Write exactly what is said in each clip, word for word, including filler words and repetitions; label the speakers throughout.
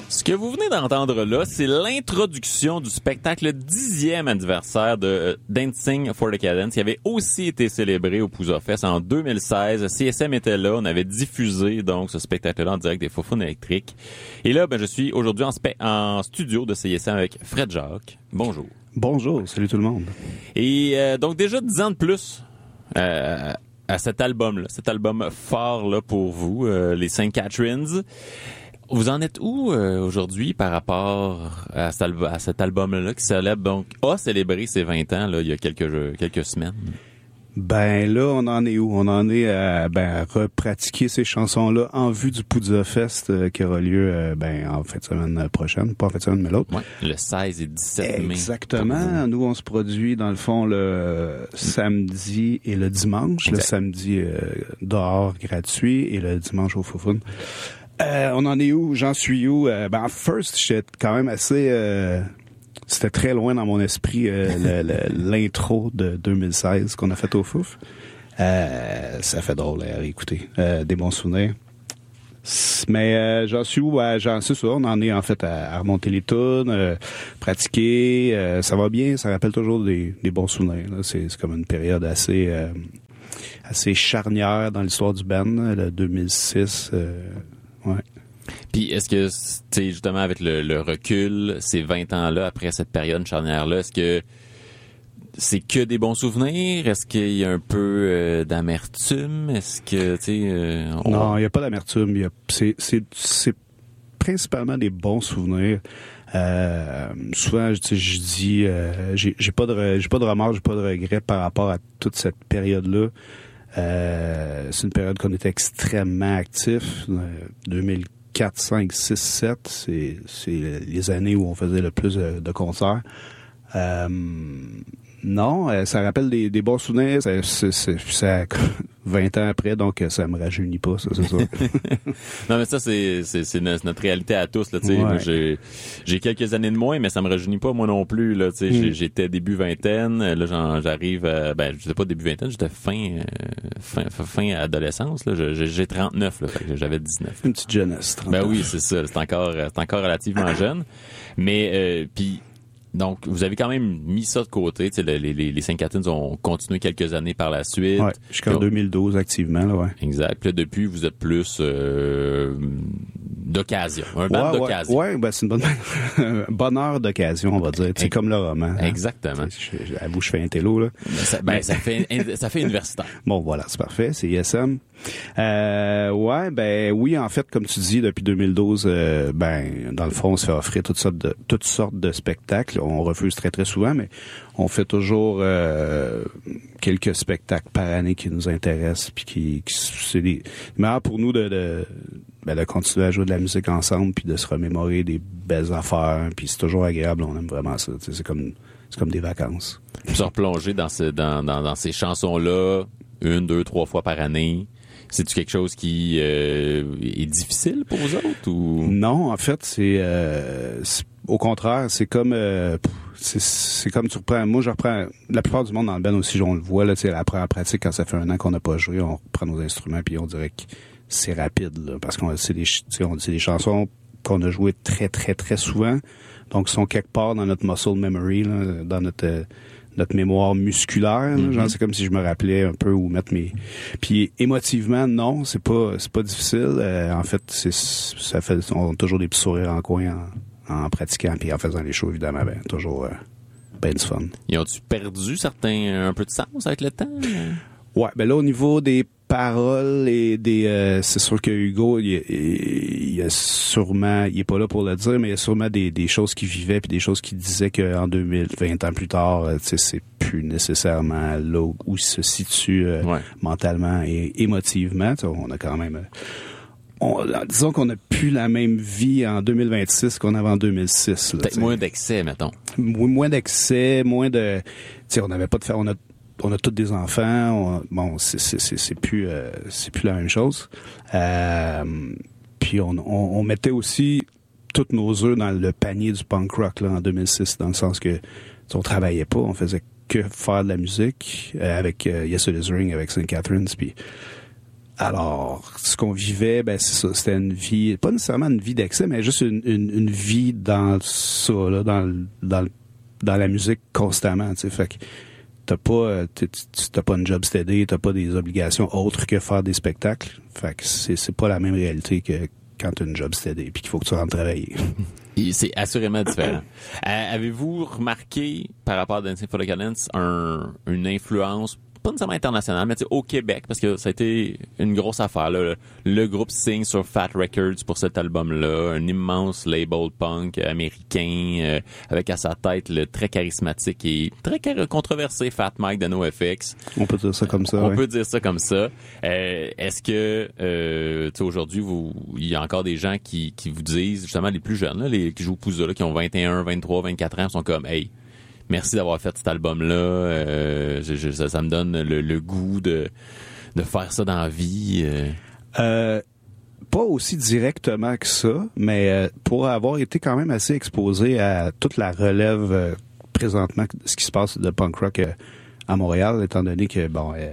Speaker 1: Ce que vous venez d'entendre là, c'est l'introduction du spectacle dixième anniversaire de euh, Dancing for Decadence, qui avait aussi été célébré au Pouzza Fest en deux mille seize. C S M était là, on avait diffusé donc ce spectacle-là en direct des Faux-Founes électriques. Et là, ben je suis aujourd'hui en, spe- en studio de C S M avec Fred Jacques. Bonjour.
Speaker 2: Bonjour, salut tout le monde.
Speaker 1: Et euh, donc déjà dix ans de plus euh, à cet album-là, cet album fort là pour vous, euh, les Saint Catharines. Vous en êtes où euh, aujourd'hui par rapport à, à cet album-là qui célèbre donc a célébré ses vingt ans là il y a quelques quelques semaines?
Speaker 2: Ben là, on en est où? On en est à, ben, à repratiquer ces chansons-là en vue du Pouzza Fest euh, qui aura lieu euh, ben en fin de semaine prochaine, pas en fin de semaine mais l'autre.
Speaker 1: Ouais, le seize et dix-sept mai.
Speaker 2: Exactement. Nous, on se produit dans le fond le samedi et le dimanche. Exact. Le samedi euh, dehors gratuit et le dimanche au Faux-Founes. Euh, on en est où? J'en suis où? Euh, ben, first, j'étais quand même assez... Euh, c'était très loin dans mon esprit euh, le, le, l'intro de deux mille seize qu'on a fait au Fouf. Euh, ça fait drôle à réécouter. Euh, des bons souvenirs. Mais euh, j'en suis où? Euh, j'en sais ça. On en est en fait à, à remonter les tunes, euh, pratiquer. Euh, ça va bien. Ça rappelle toujours des, des bons souvenirs. Là. C'est, c'est comme une période assez... Euh, assez charnière dans l'histoire du band, le deux mille six... Euh, ouais.
Speaker 1: Puis est-ce que, tu sais, justement, avec le, le recul, ces vingt ans-là, après cette période charnière-là, est-ce que c'est que des bons souvenirs? Est-ce qu'il y a un peu euh, d'amertume? Est-ce que, tu sais... Euh, on...
Speaker 2: Non, il n'y a pas d'amertume. Il y a, c'est, c'est, c'est principalement des bons souvenirs. Euh, souvent, je, je dis, euh, j'ai, j'ai pas de, j'ai pas de remords, j'ai pas de regrets par rapport à toute cette période-là. Euh, c'est une période qu'on était extrêmement actifs. Euh, deux mille quatre, cinq, six, sept, c'est, c'est les années où on faisait le plus de, de concerts. Euh, non, ça rappelle des, des bons souvenirs. Ça, c'est, c'est, ça vingt ans après, donc ça me rajeunit pas, ça, c'est sûr.
Speaker 1: Non, mais ça, c'est, c'est, c'est notre réalité à tous, là, tu sais. Ouais. Moi, j'ai, j'ai quelques années de moins, mais ça me rajeunit pas, moi non plus, là, tu sais. Mm. J'étais début vingtaine, là, j'en, j'arrive à, ben, j'étais pas début vingtaine, j'étais fin, euh, fin, fin adolescence, là. J'ai, j'ai trente-neuf, là, fait que j'avais dix-neuf.
Speaker 2: Une petite jeunesse, trente
Speaker 1: Ben oui, c'est ça. C'est encore, c'est encore relativement jeune. Mais, euh, puis, donc, vous avez quand même mis ça de côté. Tu sais, les, les, les Saint Catharines ont continué quelques années par la suite.
Speaker 2: Ouais, jusqu'en puis, deux mille douze, activement, là, ouais.
Speaker 1: Exact. Puis là, depuis, vous êtes plus euh, d'occasion. Un band
Speaker 2: ouais,
Speaker 1: d'occasion.
Speaker 2: Ouais, ouais, ben, c'est une bonne... bonheur d'occasion, on va dire. C'est comme le roman. Hein.
Speaker 1: Exactement.
Speaker 2: Je, avoue, je fais un télo, là.
Speaker 1: Ben, ça, ben, ça fait, ça fait universitaire.
Speaker 2: Bon, voilà, c'est parfait. C'est I S M. Euh, ouais, ben oui, en fait, comme tu dis, depuis deux mille douze, euh, ben dans le fond, on se fait offrir toutes sortes de toutes sortes de spectacles. On refuse très très souvent, mais on fait toujours euh, quelques spectacles par année qui nous intéressent, puis qui, qui c'est des meilleurs pour nous de, de ben, de continuer à jouer de la musique ensemble, puis de se remémorer des belles affaires, puis c'est toujours agréable. On aime vraiment ça. C'est comme c'est comme des vacances.
Speaker 1: Se replonger dans ce dans dans, dans ces chansons-là une, deux, trois fois par année. C'est-tu quelque chose qui euh, est difficile pour vous autres ou
Speaker 2: non, en fait, c'est, euh, c'est au contraire, c'est comme euh, c'est, c'est comme tu reprends. Moi, je reprends. La plupart du monde dans le band aussi, on le voit là, tu sais, après la pratique quand ça fait un an qu'on n'a pas joué, on reprend nos instruments puis on dirait que c'est rapide là, parce qu'on c'est des, tu sais, on c'est des chansons qu'on a jouées très très très souvent, donc sont quelque part dans notre muscle memory, là, dans notre euh, notre mémoire musculaire, mm-hmm. genre c'est comme si je me rappelais un peu où mettre mes. Puis émotivement, non, c'est pas c'est pas difficile. Euh, en fait, c'est ça fait on a toujours des petits sourires en coin en, en pratiquant puis en faisant les shows évidemment, ben toujours euh, ben du fun.
Speaker 1: Ils ont-tu perdu certains un peu de sens avec le temps?
Speaker 2: Ouais, ben là au niveau des paroles et des euh, c'est sûr que Hugo il, il, il a sûrement il est pas là pour le dire mais il y a sûrement des des choses qu'il vivait puis des choses qu'il disait qu'en deux mille vingt ans plus tard tu sais c'est plus nécessairement là où, où il se situe euh, ouais. mentalement et émotivement. On a quand même on, disons qu'on n'a plus la même vie en deux mille vingt-six qu'on avait en deux mille six là,
Speaker 1: peut-être t'sais. Moins d'excès mettons
Speaker 2: moins d'excès moins de tu sais on n'avait pas de faire on a On a tous des enfants. On, bon, c'est, c'est, c'est, c'est plus, euh, c'est plus la même chose. Euh, puis on, on, on mettait aussi tous nos œufs dans le panier du punk rock là en deux mille six, dans le sens que on travaillait pas, on faisait que faire de la musique euh, avec euh, Yes It Is Ring, avec Saint Catharines. Puis Alors, ce qu'on vivait, ben c'est ça, c'était une vie, pas nécessairement une vie d'excès, mais juste une, une, une vie dans ça, là, dans, dans, dans la musique constamment, tu sais, fait que t'as pas, t'as pas une job steady, t'as pas des obligations autres que faire des spectacles, fait que c'est, c'est pas la même réalité que quand t'as une job steady puis qu'il faut que tu rentres travailler.
Speaker 1: C'est assurément différent. euh, avez-vous remarqué, par rapport à Dancing for the Cadence, un, une influence pas nécessairement international, mais au Québec, parce que ça a été une grosse affaire. Là. Le, le groupe signe sur Fat Records pour cet album-là, un immense label punk américain, euh, avec à sa tête le très charismatique et très controversé Fat Mike de NoFX.
Speaker 2: On peut dire ça comme ça.
Speaker 1: On
Speaker 2: ouais.
Speaker 1: peut dire ça comme ça. Euh, est-ce que, euh, tu sais, aujourd'hui, vous, il y a encore des gens qui, qui vous disent, justement, les plus jeunes, là, les qui jouent au Pouza, là, qui ont vingt et un, vingt-trois, vingt-quatre ans, sont comme, hey, merci d'avoir fait cet album-là. Euh, je, je, ça, ça me donne le, le goût de, de faire ça dans la vie. Euh.
Speaker 2: Euh, pas aussi directement que ça, mais euh, pour avoir été quand même assez exposé à toute la relève euh, présentement de ce qui se passe de punk rock euh, à Montréal, étant donné que, bon, euh,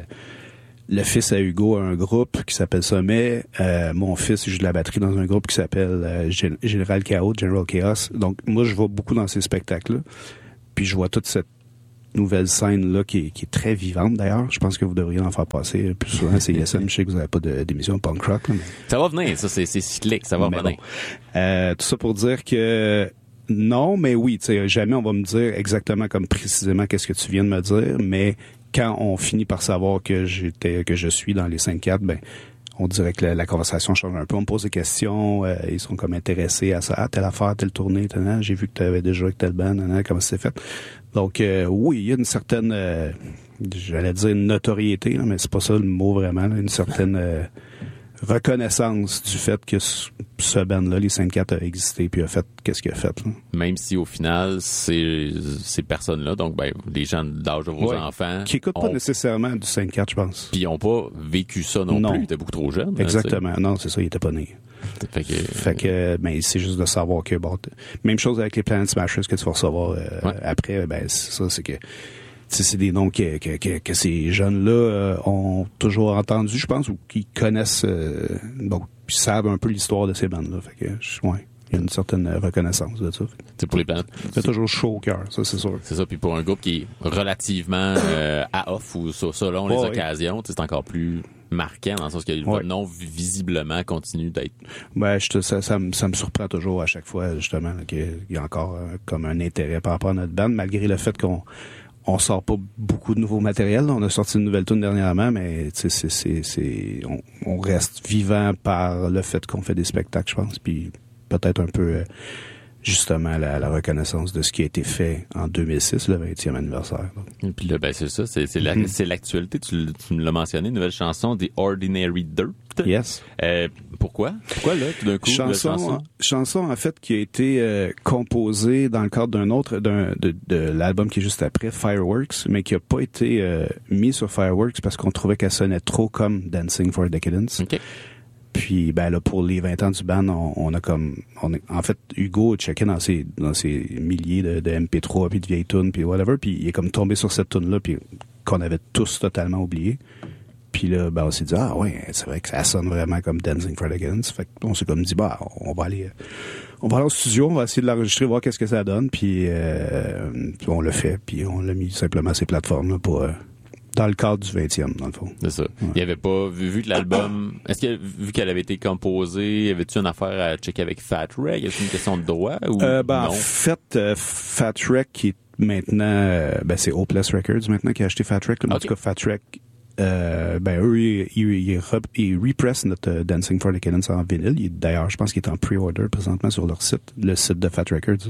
Speaker 2: le fils à Hugo a un groupe qui s'appelle Sommet. Euh, mon fils joue de la batterie dans un groupe qui s'appelle euh, Général Chaos, General Chaos. Donc, moi, je vais beaucoup dans ces spectacles-là. Puis je vois toute cette nouvelle scène-là qui est, qui est très vivante, d'ailleurs. Je pense que vous devriez en faire passer plus souvent à C I S M. Je sais que vous n'avez pas de, d'émission punk rock. Là, mais...
Speaker 1: Ça va venir, ça, c'est, c'est cyclique, ça va mais revenir.
Speaker 2: Bon. Euh, tout ça pour dire que non, mais oui, tu sais, jamais on va me dire exactement comme précisément qu'est-ce que tu viens de me dire, mais quand on finit par savoir que j'étais, que je suis dans les cinq quatre, ben, on dirait que la, la conversation change un peu. On me pose des questions, euh, ils sont comme intéressés à ça. Ah, telle affaire, telle tournée, tel, hein, j'ai vu que tu avais déjà avec telle band, hein, comment ça s'est fait. Donc, euh, oui, il y a une certaine, euh, j'allais dire une notoriété, là, mais c'est pas ça le mot vraiment, là, une certaine euh, reconnaissance du fait que ce, ce band-là, les cinq quatre, a existé puis a fait qu'est-ce qu'il a fait. Là.
Speaker 1: Même si au final, c'est ces personnes-là, donc ben les gens d'âge de vos ouais, enfants...
Speaker 2: Qui écoutent pas nécessairement du cinq quatre, je pense.
Speaker 1: Puis ils n'ont pas vécu ça non, non plus, ils étaient beaucoup trop jeunes.
Speaker 2: Exactement,
Speaker 1: hein,
Speaker 2: non, c'est ça, ils étaient pas nés.
Speaker 1: Fait que,
Speaker 2: fait que ben, c'est juste de savoir que, bon, même chose avec les Planet Smashers que tu vas recevoir euh, ouais. après, ben c'est ça, c'est que c'est des noms que, que, que, que ces jeunes-là euh, ont toujours entendu, je pense, ou qui connaissent, euh, donc, puis savent un peu l'histoire de ces bandes-là. Fait que, ouais, il y a une certaine reconnaissance de ça.
Speaker 1: C'est pour les planètes.
Speaker 2: C'est toujours chaud au cœur, ça, c'est sûr.
Speaker 1: C'est ça, puis pour un groupe qui est relativement euh, à off ou selon les ouais, occasions, c'est encore plus marquant dans le sens que ouais. votre nom visiblement continue d'être.
Speaker 2: Ben, je te, ça, ça, me, ça me surprend toujours à chaque fois, justement, là, qu'il y a encore euh, comme un intérêt par rapport à notre band, malgré le fait qu'on on sort pas beaucoup de nouveaux matériels. On a sorti une nouvelle tune dernièrement, mais c'est, c'est, c'est, c'est, on, on reste vivant par le fait qu'on fait des spectacles, je pense, puis peut-être un peu euh, justement la, la reconnaissance de ce qui a été fait en deux mille six, le vingtième anniversaire. Donc.
Speaker 1: Et puis là, ben c'est ça, c'est, c'est, la, mm-hmm. c'est l'actualité. Tu, tu me l'as mentionné, une nouvelle chanson, The Ordinary Dirt.
Speaker 2: Yes.
Speaker 1: Euh, pourquoi? Pourquoi là, tout d'un coup,
Speaker 2: chanson,
Speaker 1: chanson?
Speaker 2: En, chanson en fait qui a été euh, composée dans le cadre d'un autre, d'un de, de l'album qui est juste après, Fireworks, mais qui a pas été euh, mis sur Fireworks parce qu'on trouvait qu'elle sonnait trop comme Dancing for Decadence.
Speaker 1: Okay.
Speaker 2: Puis ben là pour les vingt ans du band, on, on a comme on est, en fait Hugo checkait dans ses dans ses milliers de, de M P trois puis de vieilles tunes puis whatever, puis il est comme tombé sur cette tune là puis qu'on avait tous totalement oublié. Puis là ben on s'est dit ah ouais, c'est vrai que ça sonne vraiment comme Dancing for Decadence. Fait qu'on s'est comme dit bah on va aller on va aller au studio, on va essayer de l'enregistrer, voir qu'est-ce que ça donne, puis, euh, puis on l'a fait, puis on l'a mis simplement à ces plateformes là pour euh, dans le cadre du vingtième, dans le fond.
Speaker 1: C'est ça. Ouais. Il n'y avait pas, vu, vu que l'album, est-ce que, vu qu'elle avait été composée, y avait-tu une affaire à checker avec Fat Wreck? Y avait-tu une question de droit ou
Speaker 2: euh, ben,
Speaker 1: non?
Speaker 2: En fait, euh, Fat Wreck, qui est maintenant, euh, ben, c'est Hopeless Records maintenant qui a acheté Fat Wreck. En okay. tout cas, Fat Wreck, euh, ben, eux, ils, ils, ils, ils repressent notre uh, Dancing for Decadence en vinyle. Il, d'ailleurs, je pense qu'il est en pre-order présentement sur leur site, le site de Fat Records.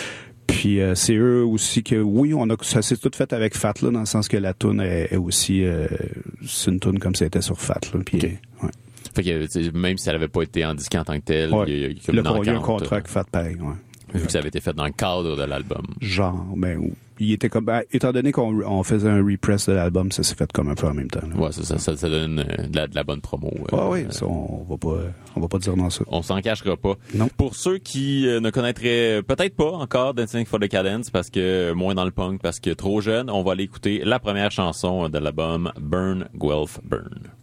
Speaker 2: Puis euh, c'est eux aussi que oui, on a ça s'est tout fait avec Fat là, dans le sens que la tune est, est aussi euh, c'est une tune comme ça était sur Fat là. Puis okay. ouais.
Speaker 1: Fait que même si elle avait pas été en disque en tant que tel,
Speaker 2: ouais.
Speaker 1: il y a, il y a comme
Speaker 2: le,
Speaker 1: une entente,
Speaker 2: il y a un contrat avec Fat pareil, ouais.
Speaker 1: Vu que ça avait été fait dans le cadre de l'album.
Speaker 2: Genre, ben, il était comme, ben, étant donné qu'on on faisait un repress de l'album, ça s'est fait comme un peu en même temps. Là.
Speaker 1: Ouais, ça, ça, ça, ça donne euh, de, la, de la bonne promo.
Speaker 2: Euh, ah oui, ça, on va pas, on va pas dire non ça.
Speaker 1: On s'en cachera pas.
Speaker 2: Non.
Speaker 1: Pour ceux qui euh, ne connaîtraient peut-être pas encore Dancing for Decadence, parce que moins dans le punk, parce que trop jeune, on va aller écouter la première chanson de l'album Burn, Guelph, Burn.